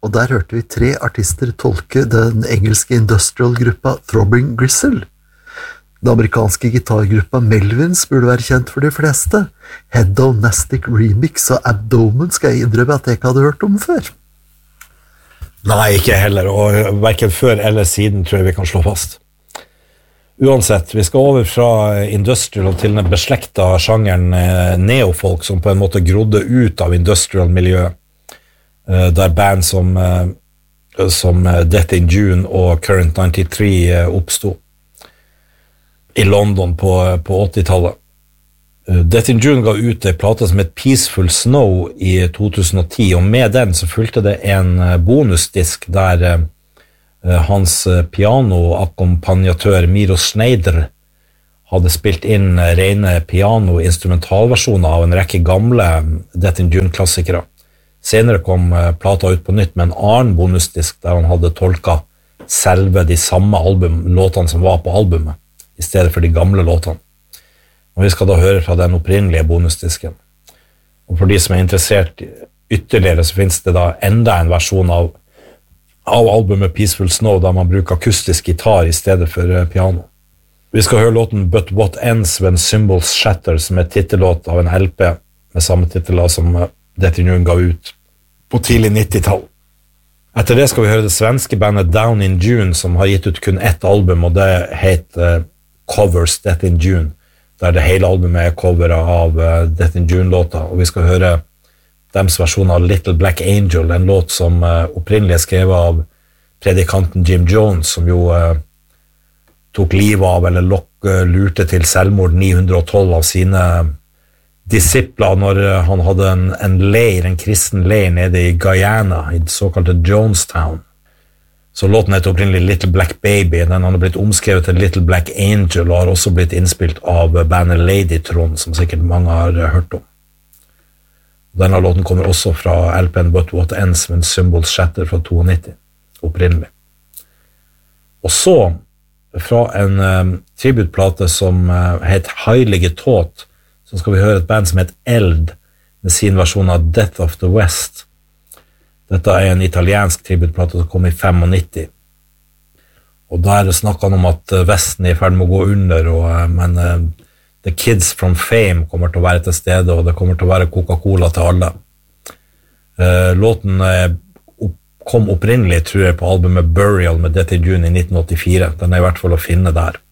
og der hørte vi 3 artister tolke den engelske industrial-gruppa Throbbing Gristle. Den amerikanske gitargruppa Melvins burde være kjent for de fleste. Hedonastic Remix og Abdomen skal jeg innrømme at jeg ikke hadde hørt om før. Nei, ikke heller, og hverken før eller siden tror jeg vi kan slå fast. Uansett, vi skal over fra industrial til den beslekta sjangeren neofolk, som på en måte grodde ut av industrial-miljø, der band som Death in June og Current 93 oppstod i London på 80-tallet. Death in June ga ut en plate som het Peaceful Snow i 2010, og med den så fulgte det en bonusdisk der hans pianoakkompagnatør Miro Schneider hadde spilt inn rene piano-instrumentalversjoner av en rekke gamle Death in June-klassikere. Senere kom plata ut på nytt med en annen bonusdisk der han hadde tolka selve de samme låtene som var på albumet, i stedet for de gamle låtene. Og vi skal da høre fra den opprinnelige bonusdisken. Og for de som interessert ytterligere, så finnes det da enda en versjon av albumet Peaceful Snow, der man bruker akustisk gitar i stedet for piano. Vi skal høre låten But What Ends When Symbols Shatter, som er titellåt av en LP med samme titler som Death in June ga ut på tidlig 90-tall. Etter det skal vi høre det svenske bandet Down in June, som har gitt ut kun ett album, og det heter Covers Death in June, der det hele albumet er coveret av Death in June-låta, og vi skal høre dems versjon av Little Black Angel, en låt som opprinnelig er skrevet av predikanten Jim Jones, som jo tok livet av eller lurte til selvmord 912 av sine disipler når han hadde en leir, en kristen leir nede i Guyana, i det såkalte Jonestown. Så låten heter opprinnelig Little Black Baby, den har blitt omskrevet til Little Black Angel, og har også blitt innspilt av bandet Ladytron, som sikkert mange har hørt om. Denne låten kommer også fra LP'n But What Ends When Symbols Shatter fra 92, opprinnelig. Og så, fra en tributplate som het Heilige Tåt, så skal vi høre et band som het Eld, med sin versjon av Death of the West. Dette er en italiensk tributplate som kom i 95. Og der snakker han om at Vesten er i ferd med å gå under, men The Kids from Fame kommer til å være til stede, og det kommer til å være Coca-Cola til alle. Låten kom opprinnelig, tror jeg, på albumet Burial med Death in June i 1984. Den er i hvert fall å finne der.